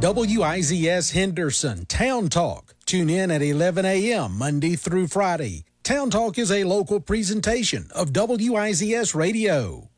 WIZS Henderson Town Talk. Tune in at 11 a.m. Monday through Friday. Town Talk is a local presentation of WIZS Radio.